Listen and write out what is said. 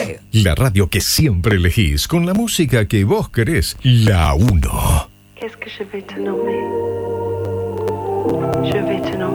La radio que siempre elegís, con la música que vos querés. La 1. Qu'est-ce que je vais te nommer? Je vais te nommer.